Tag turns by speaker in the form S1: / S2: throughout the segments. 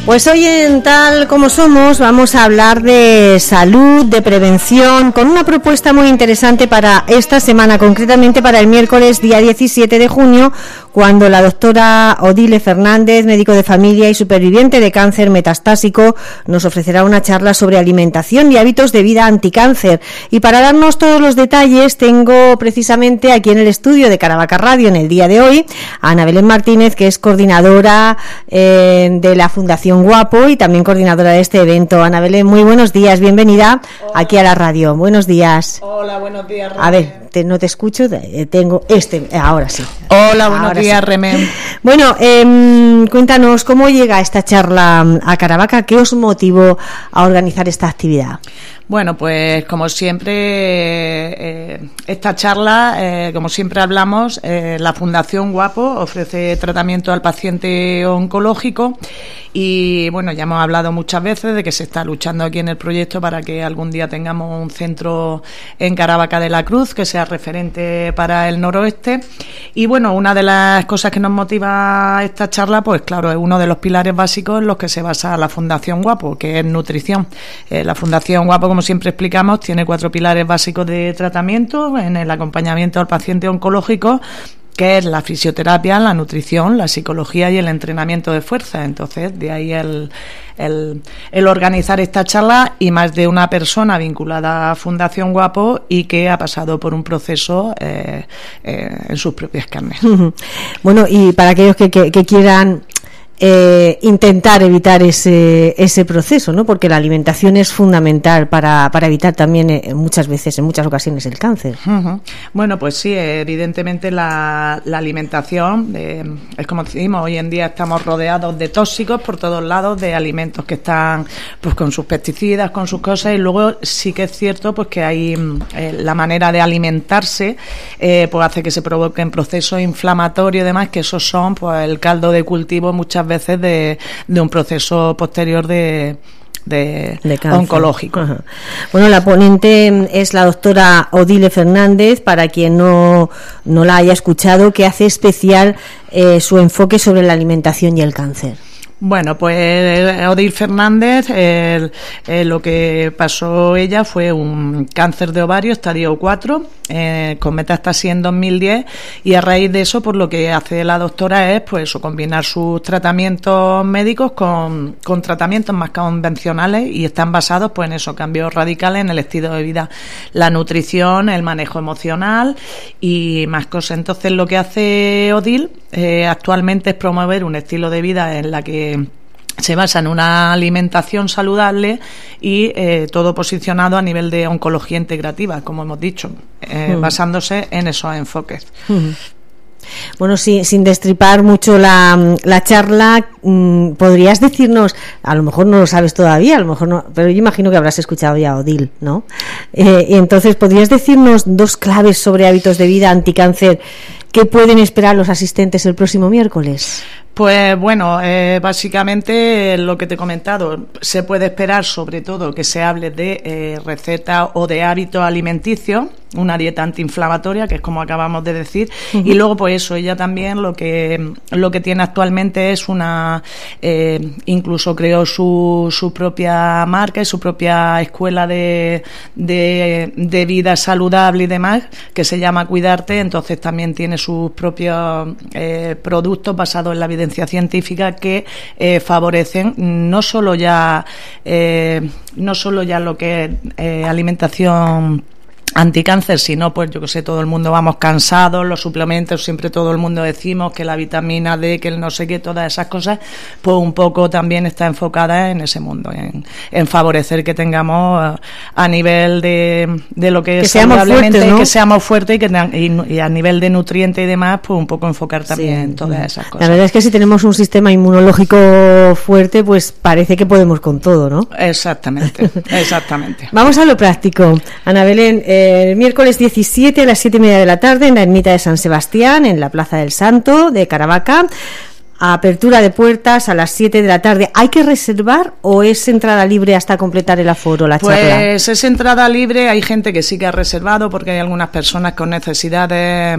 S1: Pues hoy en Tal Como Somos vamos a hablar de salud, de prevención, con una propuesta muy interesante para esta semana, concretamente para el miércoles día 17 de junio, cuando la doctora Odile Fernández, médico de familia y superviviente de cáncer metastásico, nos ofrecerá una charla sobre alimentación y hábitos de vida anticáncer. Y para darnos todos los detalles, tengo precisamente aquí en el estudio de Caravaca Radio en el día de hoy a Ana Belén Martínez, que es coordinadora de la Fundación Guapo y también coordinadora de este evento. Ana Belén, muy buenos días, bienvenida. Hola. Aquí a la radio. Buenos días.
S2: Hola, buenos días, Remén.
S1: A ver, no te escucho, tengo ahora sí.
S2: Hola, buenos días, sí. Remén.
S1: Bueno, cuéntanos, ¿cómo llega esta charla a Caravaca? ¿Qué os motivó a organizar esta actividad?
S2: Bueno, pues como siempre, esta charla, como siempre hablamos, la Fundación Guapo ofrece tratamiento al paciente oncológico y bueno, ya hemos hablado muchas veces de que se está luchando aquí en el proyecto para que algún día tengamos un centro en Caravaca de la Cruz que sea referente para el noroeste. Y bueno, una de las cosas que nos motiva esta charla, pues claro, es uno de los pilares básicos en los que se basa la Fundación Guapo, que es nutrición. La Fundación Guapo, como siempre explicamos, tiene 4 pilares básicos de tratamiento en el acompañamiento al paciente oncológico, que es la fisioterapia, la nutrición, la psicología y el entrenamiento de fuerza. Entonces, de ahí el organizar esta charla y más de una persona vinculada a Fundación Guapo y que ha pasado por un proceso en sus propias carnes.
S1: Bueno, y para aquellos que quieran intentar evitar ese proceso, ¿no? Porque la alimentación es fundamental para evitar también en muchas ocasiones el cáncer.
S2: Uh-huh. Bueno, pues sí, evidentemente la alimentación es como decimos, hoy en día estamos rodeados de tóxicos por todos lados, de alimentos que están pues con sus pesticidas, con sus cosas, y luego sí que es cierto pues que hay la manera de alimentarse pues hace que se provoquen procesos inflamatorios y demás, que esos son pues el caldo de cultivo muchas veces de un proceso posterior de oncológico.
S1: Ajá. Bueno, la ponente es la doctora Odile Fernández, para quien no la haya escuchado, que hace especial su enfoque sobre la alimentación y el cáncer.
S2: Bueno, pues Odile Fernández, lo que pasó ella fue un cáncer de ovario estadio 4 con metástasis en 2010, y a raíz de eso, pues lo que hace la doctora es pues combinar sus tratamientos médicos con tratamientos más convencionales, y están basados pues en esos cambios radicales en el estilo de vida, la nutrición, el manejo emocional y más cosas. Entonces lo que hace Odile actualmente es promover un estilo de vida en la que se basa en una alimentación saludable y todo posicionado a nivel de oncología integrativa, como hemos dicho, basándose en esos enfoques.
S1: Bueno, sin destripar mucho la charla, ¿podrías decirnos, a lo mejor no lo sabes todavía, a lo mejor no, pero yo imagino que habrás escuchado ya a Odile, ¿no? Y entonces, ¿podrías decirnos 2 claves sobre hábitos de vida anticáncer que pueden esperar los asistentes el próximo miércoles?
S2: Pues bueno, básicamente lo que te he comentado, se puede esperar sobre todo que se hable de recetas o de hábitos alimenticios, una dieta antiinflamatoria, que es como acabamos de decir, y luego pues eso, ella también lo que tiene actualmente es incluso creó su propia marca y su propia escuela de vida saludable y demás, que se llama Cuidarte. Entonces también tiene sus propios productos basados en la evidencia científica que favorecen no solo ya lo que es alimentación anticáncer, sino pues yo que sé, todo el mundo vamos cansados, los suplementos, siempre todo el mundo decimos que la vitamina D, que el no sé qué, todas esas cosas, pues un poco también está enfocada en ese mundo, en favorecer que tengamos a nivel de lo que es saludablemente, ¿no? Que seamos fuertes y a nivel de nutrientes y demás, pues un poco enfocar también todas esas cosas.
S1: La verdad es que si tenemos un sistema inmunológico fuerte, pues parece que podemos con todo, ¿no?
S2: Exactamente.
S1: Vamos a lo práctico. Ana Belén, el miércoles 17 a las 7:30 de la tarde en la ermita de San Sebastián, en la Plaza del Santo de Caravaca. Apertura de puertas a las 7 de la tarde. ¿Hay que reservar o es entrada libre hasta completar el aforo, la charla?
S2: Pues es entrada libre. Hay gente que sí que ha reservado porque hay algunas personas con necesidades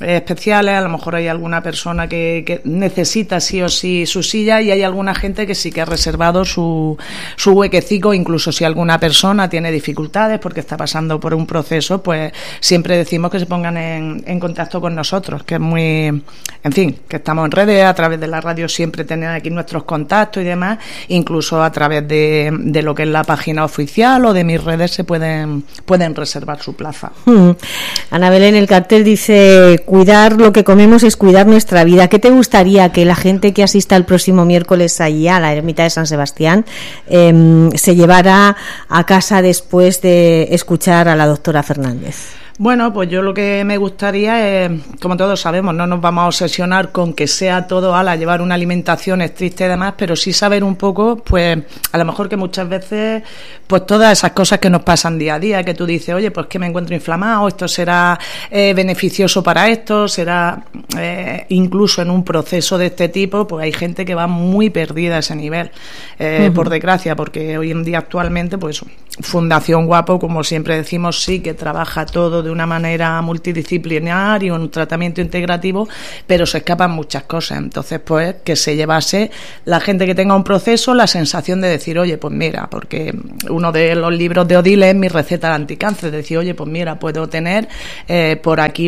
S2: especiales, a lo mejor hay alguna persona que necesita sí o sí su silla, y hay alguna gente que sí que ha reservado su huequecico. Incluso si alguna persona tiene dificultades porque está pasando por un proceso, pues siempre decimos que se pongan en contacto con nosotros, que es muy, en fin, que estamos en redes, a través de la radio siempre tienen aquí nuestros contactos y demás, incluso a través de lo que es la página oficial o de mis redes se pueden reservar su plaza.
S1: Ana Belén, el cartel dice: cuidar lo que comemos es cuidar nuestra vida. ¿Qué te gustaría que la gente que asista el próximo miércoles allí a la ermita de San Sebastián se llevara a casa después de escuchar a la doctora Fernández?
S2: Bueno, pues yo lo que me gustaría es, como todos sabemos, no nos vamos a obsesionar con que sea todo llevar una alimentación estricta y demás, pero sí saber un poco, pues a lo mejor que muchas veces, pues todas esas cosas que nos pasan día a día, que tú dices, oye, pues que me encuentro inflamado, esto será beneficioso para esto, será incluso en un proceso de este tipo, pues hay gente que va muy perdida a ese nivel, por desgracia, porque hoy en día actualmente, pues Fundación Guapo, como siempre decimos, sí que trabaja todo de una manera multidisciplinar y un tratamiento integrativo, pero se escapan muchas cosas. Entonces, pues, que se llevase la gente que tenga un proceso la sensación de decir, oye, pues mira, porque uno de los libros de Odile es Mi receta de anticáncer, decir, oye, pues mira, puedo tener por aquí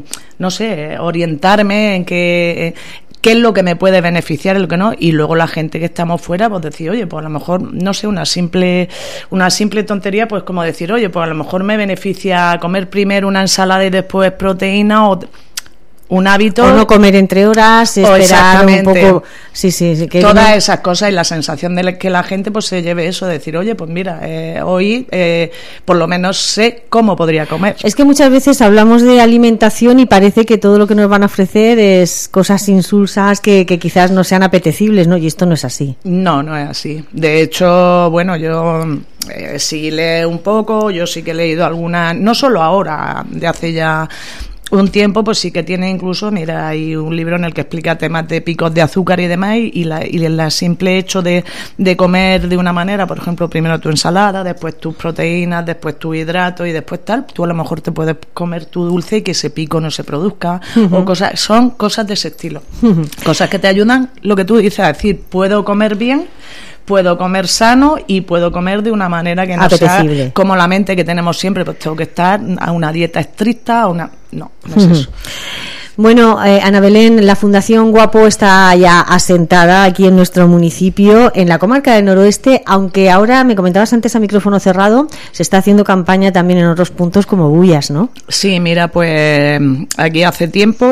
S2: orientarme en qué es lo que me puede beneficiar y lo que no, y luego la gente que estamos fuera, pues decir, oye, pues a lo mejor, no sé, una simple tontería, pues como decir, oye, pues a lo mejor me beneficia comer primero una ensalada y después proteína, o un hábito,
S1: o no comer entre horas, esperar un poco, sí, que
S2: todas esas cosas, y la sensación de que la gente pues se lleve eso, de decir, oye, pues mira, hoy por lo menos sé cómo podría comer.
S1: Es que muchas veces hablamos de alimentación y parece que todo lo que nos van a ofrecer es cosas insulsas que quizás no sean apetecibles, ¿no? Y esto no es así.
S2: No es así. De hecho, bueno, yo sí leo un poco, yo sí que he leído algunas, no solo ahora, de hace ya un tiempo, pues sí que tiene incluso, mira, hay un libro en el que explica temas de picos de azúcar y demás, y el simple hecho de comer de una manera, por ejemplo, primero tu ensalada, después tus proteínas, después tu hidrato y después tal, tú a lo mejor te puedes comer tu dulce y que ese pico no se produzca, o son cosas de ese estilo, cosas que te ayudan, lo que tú dices, a decir, puedo comer bien, puedo comer sano y puedo comer de una manera que no sea como la mente que tenemos siempre, pues tengo que estar a una dieta estricta, no es eso.
S1: Bueno, Ana Belén, la Fundación Guapo está ya asentada aquí en nuestro municipio, en la comarca del Noroeste, aunque ahora, me comentabas antes a micrófono cerrado, se está haciendo campaña también en otros puntos como Bullas, ¿no?
S2: Sí, mira, pues aquí hace tiempo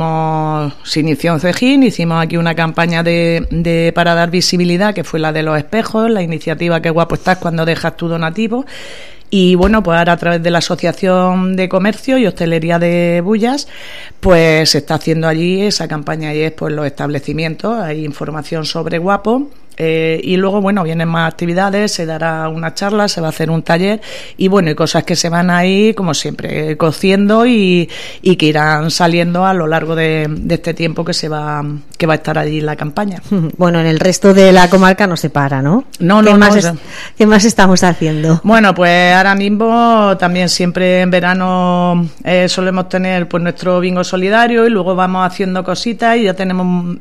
S2: se inició en Cejín, hicimos aquí una campaña para dar visibilidad, que fue la de los espejos, la iniciativa Que Guapo Estás Cuando Dejas Tu Donativo. Y bueno, pues ahora a través de la Asociación de Comercio y Hostelería de Bullas, pues se está haciendo allí esa campaña, y es pues los establecimientos, hay información sobre Guapo. Y luego, bueno, vienen más actividades, se dará una charla, se va a hacer un taller, y bueno, y cosas que se van ahí, como siempre, cociendo y que irán saliendo a lo largo de este tiempo que va a estar allí la campaña.
S1: Bueno, en el resto de la comarca no se para, ¿no? ¿Qué más estamos haciendo?
S2: Bueno, pues ahora mismo también siempre en verano solemos tener pues nuestro bingo solidario, y luego vamos haciendo cositas, y ya tenemos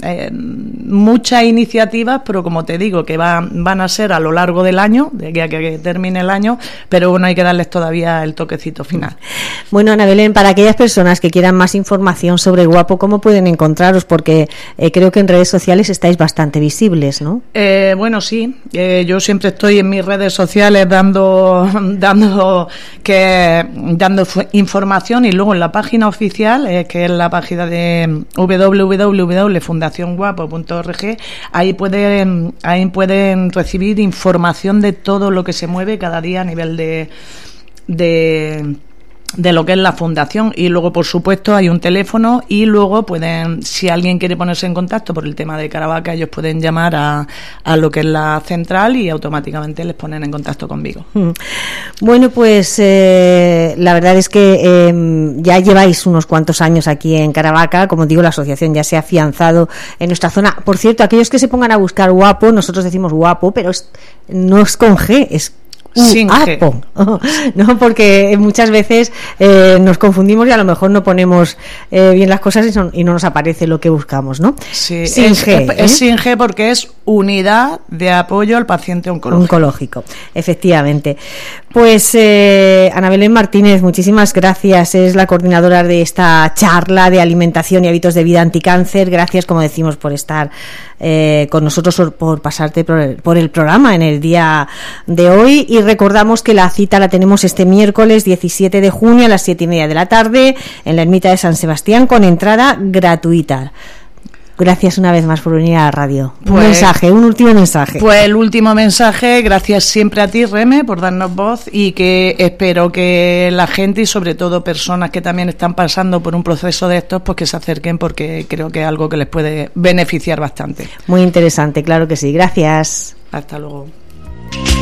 S2: muchas iniciativas, pero como te digo, que van a ser a lo largo del año, de aquí a que termine el año, pero bueno, hay que darles todavía el toquecito final.
S1: Bueno, Ana Belén, para aquellas personas que quieran más información sobre Guapo, ¿cómo pueden encontraros? Porque creo que en redes sociales estáis bastante visibles, ¿no?
S2: Bueno, sí, yo siempre estoy en mis redes sociales dando información, y luego en la página oficial, que es la página de www.fundacionguapo.org, ahí pueden recibir información de todo lo que se mueve cada día a nivel de lo que es la fundación. Y luego, por supuesto, hay un teléfono, y luego si alguien quiere ponerse en contacto por el tema de Caravaca, ellos pueden llamar a lo que es la central, y automáticamente les ponen en contacto conmigo.
S1: Bueno, pues la verdad es que ya lleváis unos cuantos años aquí en Caravaca. Como digo, la asociación ya se ha afianzado en nuestra zona. Por cierto, aquellos que se pongan a buscar Guapo, nosotros decimos Guapo, pero no es con G, es
S2: Singe.
S1: No, porque muchas veces nos confundimos y a lo mejor no ponemos bien las cosas y no nos aparece lo que buscamos, ¿no?
S2: Sí,
S1: Singe,
S2: es Singe porque es Unidad de Apoyo al Paciente Oncológico.
S1: Efectivamente. Pues Ana Belén Martínez, muchísimas gracias. Es la coordinadora de esta charla de alimentación y hábitos de vida anticáncer. Gracias, como decimos, por estar con nosotros, por pasarte por el programa en el día de hoy. Y recordamos que la cita la tenemos este miércoles 17 de junio a las 7:30 de la tarde en la Ermita de San Sebastián, con entrada gratuita. Gracias una vez más por venir a la radio. Un último mensaje.
S2: Pues el último mensaje, gracias siempre a ti, Reme, por darnos voz, y que espero que la gente y sobre todo personas que también están pasando por un proceso de estos, pues que se acerquen, porque creo que es algo que les puede beneficiar bastante.
S1: Muy interesante, claro que sí. Gracias.
S2: Hasta luego.